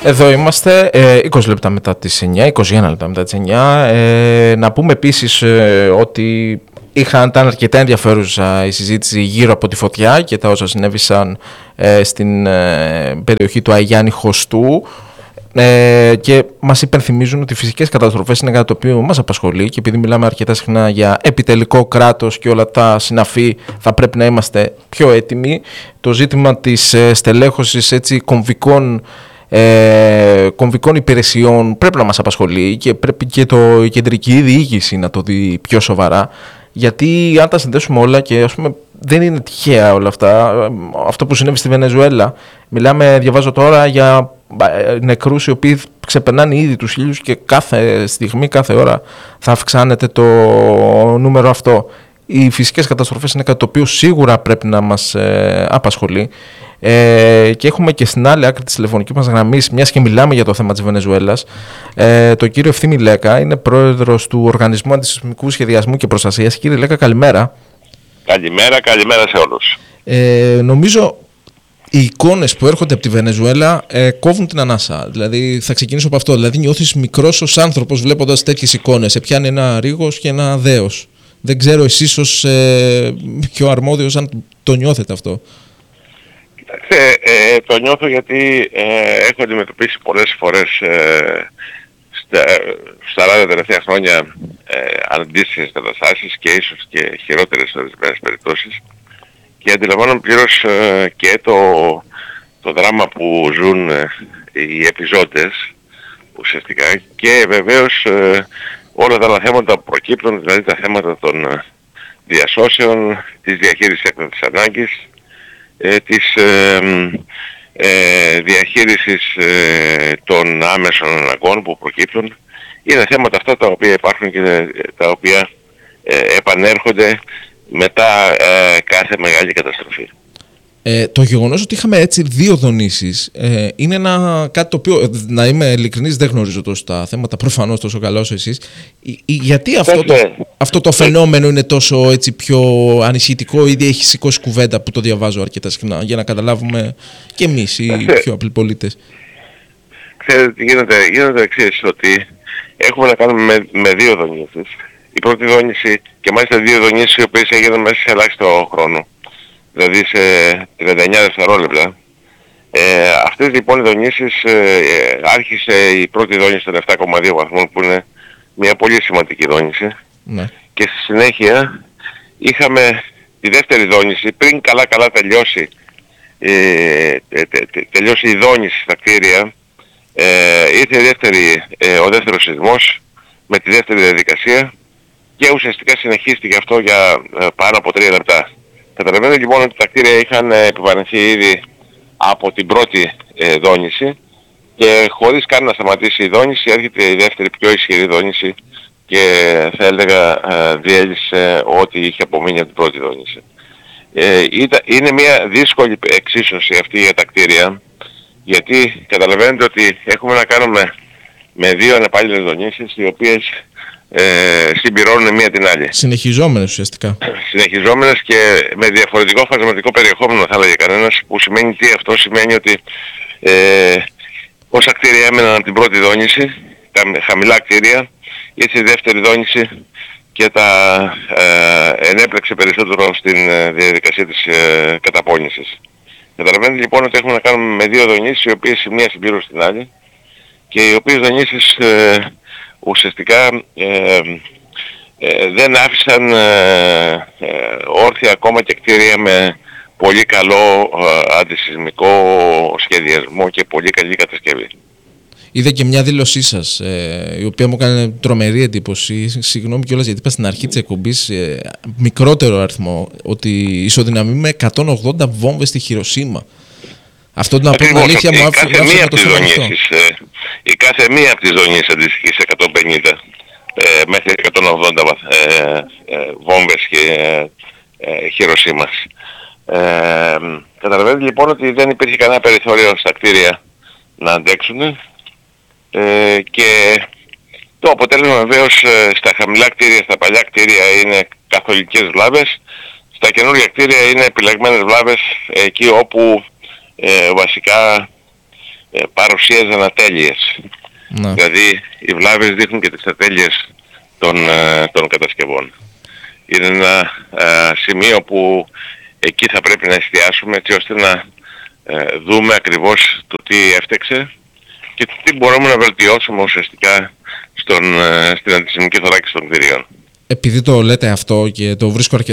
Εδώ είμαστε 20 λεπτά μετά τις 9, 21 λεπτά μετά τις 9. Να πούμε επίσης ότι ήταν αρκετά ενδιαφέρουσα η συζήτηση γύρω από τη φωτιά και τα όσα συνέβησαν στην περιοχή του Αγιάννη Χωστού. Και μας υπενθυμίζουν ότι οι φυσικές καταστροφές είναι κάτι το οποίο μας απασχολεί και επειδή μιλάμε αρκετά συχνά για επιτελικό κράτος και όλα τα συναφή, θα πρέπει να είμαστε πιο έτοιμοι. Το ζήτημα της στελέχωσης έτσι κομβικών υπηρεσιών πρέπει να μας απασχολεί και πρέπει και η κεντρική διοίκηση να το δει πιο σοβαρά, γιατί αν τα συνδέσουμε όλα και ας πούμε δεν είναι τυχαία όλα αυτά, αυτό που συνέβη στη Βενεζουέλα, διαβάζω τώρα για νεκρούς οι οποίοι ξεπερνάνε ήδη τους 1.000 και κάθε στιγμή, κάθε ώρα θα αυξάνεται το νούμερο αυτό. Οι φυσικές καταστροφές είναι κάτι το οποίο σίγουρα πρέπει να μας απασχολεί και έχουμε και στην άλλη άκρη της τηλεφωνικής μας γραμμής, μιας και μιλάμε για το θέμα της Βενεζουέλας, τον κύριο Ευθύμη Λέκα, είναι πρόεδρος του Οργανισμού Αντισυσμικού Σχεδιασμού και Προστασίας. Κύριε Λέκα, καλημέρα. Καλημέρα σε όλους. Νομίζω οι εικόνες που έρχονται από τη Βενεζουέλα κόβουν την ανάσα. Δηλαδή, θα ξεκινήσω από αυτό. Δηλαδή, νιώθεις μικρός ως άνθρωπος βλέποντας τέτοιες εικόνες. Σε πιάνει ένα ρίγος και ένα δέος. Δεν ξέρω εσείς ως πιο αρμόδιος αν το νιώθετε αυτό. Κοιτάξτε, το νιώθω γιατί έχω αντιμετωπίσει πολλές φορές στα ράδια τελευταία χρόνια αντίστοιχες καταστάσεις και ίσως και χειρότερες σε ορισμένες περιπτώσεις και αντιλαμβάνομαι πλήρως και το δράμα που ζουν οι επιζώντες ουσιαστικά και βεβαίως όλα τα άλλα θέματα που προκύπτουν, δηλαδή τα θέματα των διασώσεων, της διαχείρισης έκτακτης ανάγκης, της διαχείρισης των άμεσων αναγκών που προκύπτουν. Είναι θέματα αυτά τα οποία υπάρχουν και τα οποία επανέρχονται μετά κάθε μεγάλη καταστροφή. Το γεγονός ότι είχαμε έτσι δύο δονήσεις είναι κάτι το οποίο, να είμαι ειλικρινής, δεν γνωρίζω τόσο τα θέματα, προφανώς τόσο καλά όσο εσείς. Γιατί αυτό το φαινόμενο είναι τόσο έτσι πιο ανησυχητικό, ήδη έχει σηκώσει κουβέντα που το διαβάζω αρκετά συχνά, για να καταλάβουμε και εμείς οι πιο απλοί πολίτες. Ξέρετε, γίνεται το εξής, ότι έχουμε να κάνουμε με δύο δονήσεις. Η πρώτη δόνηση, και μάλιστα δύο δονήσεις οι οποίες έγιναν μέσα σε ελάχιστο χρόνο, δηλαδή σε 39 δευτερόλεπτα. Αυτές λοιπόν οι δονήσεις, άρχισε η πρώτη δόνηση των 7,2 βαθμών που είναι μια πολύ σημαντική δόνηση, ναι. Και στη συνέχεια είχαμε τη δεύτερη δόνηση πριν καλά τελειώσει, τελειώσει η δόνηση στα κτίρια, ήρθε ο δεύτερος σεισμός με τη δεύτερη διαδικασία και ουσιαστικά συνεχίστηκε αυτό για πάνω από 3 λεπτά. Καταλαβαίνετε λοιπόν ότι τα κτίρια είχαν επιβαρυνθεί ήδη από την πρώτη δόνηση και χωρίς καν να σταματήσει η δόνηση έρχεται η δεύτερη πιο ισχυρή δόνηση και θα έλεγα διέλυσε ό,τι είχε απομείνει από την πρώτη δόνηση. Είναι μια δύσκολη εξίσωση αυτή για τα κτίρια, γιατί καταλαβαίνετε ότι έχουμε να κάνουμε με δύο ανεπάλληλες δονήσεις οι οποίες συμπληρώνουν μία την άλλη. Συνεχιζόμενες ουσιαστικά. Συνεχιζόμενες και με διαφορετικό φασματικό περιεχόμενο θα έλεγε κανένας, που σημαίνει τι? Αυτό σημαίνει ότι όσα κτίρια έμεναν από την πρώτη δόνηση, τα χαμηλά κτίρια, ήρθε η δεύτερη δόνηση και τα ενέπλεξε περισσότερο στην διαδικασία της καταπώνησης. Καταλαβαίνετε λοιπόν ότι έχουμε να κάνουμε με δύο δονήσεις οι οποίες η μία συμπλήρωσε την άλλη και οι οποίες δονήσεις ουσιαστικά δεν άφησαν όρθια ακόμα και κτίρια με πολύ καλό αντισυσμικό σχεδιασμό και πολύ καλή κατασκευή. Είδα και μια δήλωσή σας, η οποία μου έκανε τρομερή εντύπωση. Συγγνώμη κιόλας γιατί είπα στην αρχή της εκπομπής μικρότερο αριθμό, ότι ισοδυναμεί με 180 βόμβες στη Χιροσίμα. Αυτό να πω την αλήθεια μου άφησε να το θέλω αυτό. Η κάθε μία από τις δονήσεις αντιστοιχεί σε 150 μέχρι 180 βόμβες Χιροσίμας. Καταλαβαίνετε λοιπόν ότι δεν υπήρχε κανένα περιθώριο στα κτίρια να αντέξουν και το αποτέλεσμα βεβαίως στα χαμηλά κτίρια, στα παλιά κτίρια είναι καθολικές βλάβες, στα καινούργια κτίρια είναι επιλεγμένες βλάβες εκεί όπου βασικά παρουσίαζαν ατέλειες. Ναι. Δηλαδή οι βλάβες δείχνουν και τις ατέλειες των κατασκευών. Είναι ένα σημείο που εκεί θα πρέπει να εστιάσουμε έτσι ώστε να δούμε ακριβώς το τι έφτεξε και τι μπορούμε να βελτιώσουμε ουσιαστικά στην αντισημική θωράκιση των κτηρίων. Επειδή το λέτε αυτό και το βρίσκω αρκετά